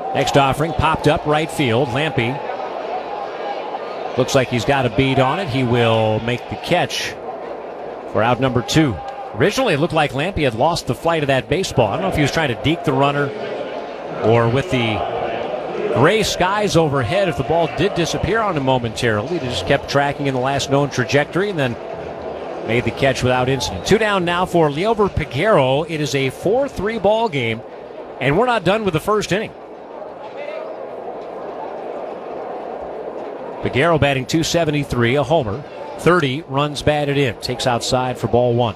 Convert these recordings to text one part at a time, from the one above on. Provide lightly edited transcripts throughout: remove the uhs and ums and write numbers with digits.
Next offering popped up right field. Lampe looks like he's got a bead on it. He will make the catch for out number 2. Originally, it looked like Lampe had lost the flight of that baseball. I don't know if he was trying to deke the runner or with the gray skies overhead, if the ball did disappear on him momentarily, he just kept tracking in the last known trajectory and then made the catch without incident. 2 down now for Liover Peguero. It is a 4-3 ball game, and we're not done with the first inning. Peguero batting .273, a homer, 30 runs batted in. Takes outside for ball 1.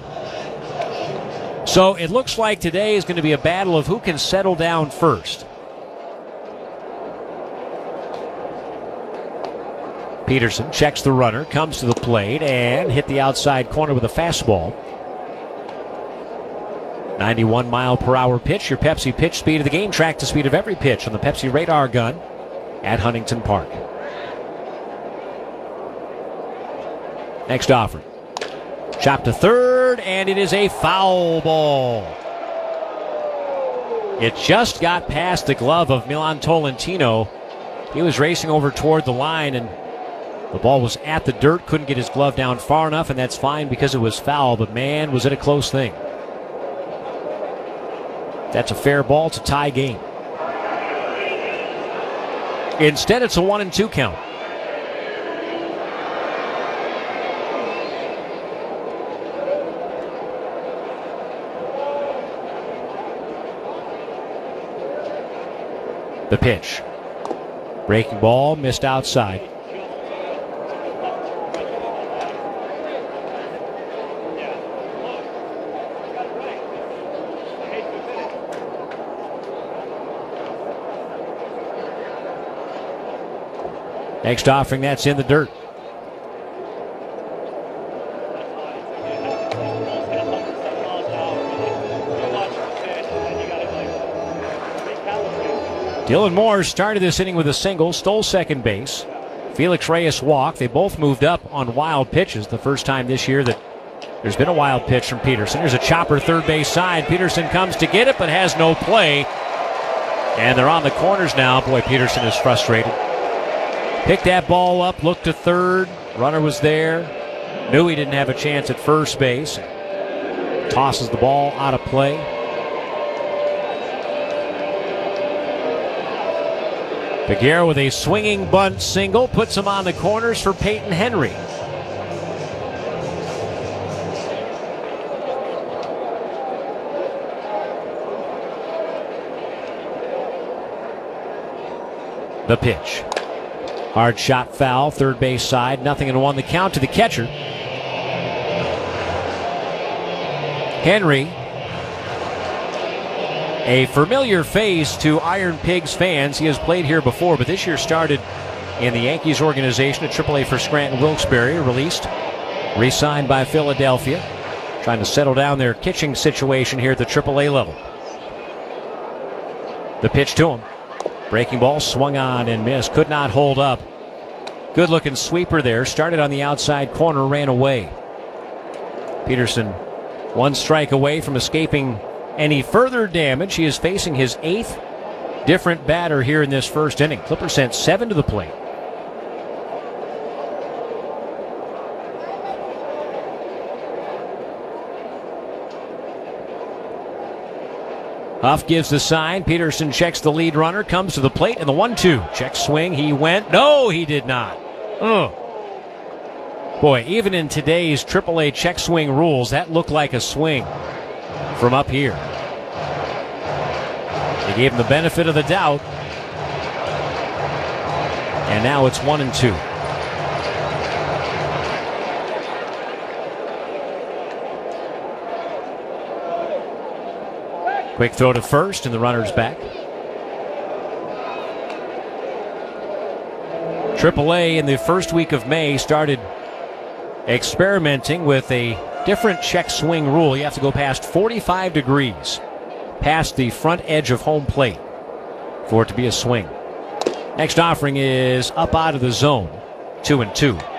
So it looks like today is going to be a battle of who can settle down first. Peterson checks the runner, comes to the plate, and hit the outside corner with a fastball. 91-mile-per-hour pitch, your Pepsi pitch speed of the game. Track the speed of every pitch on the Pepsi radar gun at Huntington Park. Next offering. Chop to third, and it is a foul ball. It just got past the glove of Milan Tolentino. He was racing over toward the line, and the ball was at the dirt. Couldn't get his glove down far enough, and that's fine because it was foul. But, man, was it a close thing. That's a fair ball. It's a tie game. Instead, it's a 1-2 count. The pitch. Breaking ball, missed outside. Next offering, that's in the dirt. Dylan Moore started this inning with a single, stole second base. Felix Reyes walked. They both moved up on wild pitches. The first time this year that there's been a wild pitch from Peterson. There's a chopper third base side. Peterson comes to get it but has no play. And they're on the corners now. Boy, Peterson is frustrated. Picked that ball up, looked to third. Runner was there. Knew he didn't have a chance at first base. Tosses the ball out of play. Peguero with a swinging bunt single puts him on the corners for Peyton Henry. The pitch. Hard shot foul, third base side, 0-1 the count to the catcher. Henry, a familiar face to Iron Pigs fans. He has played here before, but this year started in the Yankees organization at AAA for Scranton Wilkes-Barre, released, re-signed by Philadelphia, trying to settle down their pitching situation here at the AAA level. The pitch to him. Breaking ball swung on and missed. Could not hold up. Good looking sweeper there. Started on the outside corner, ran away. Peterson, one strike away from escaping any further damage. He is facing his 8th different batter here in this first inning. Clippers sent 7 to the plate. Huff gives the sign. Peterson checks the lead runner, comes to the plate, and the 1-2. Check swing. He went. No, he did not. Boy, even in today's AAA check swing rules, that looked like a swing from up here. They gave him the benefit of the doubt. And now it's 1-2. Quick throw to first, and the runner's back. AAA in the first week of May started experimenting with a different check swing rule. You have to go past 45 degrees, past the front edge of home plate for it to be a swing. Next offering is up out of the zone, 2-2.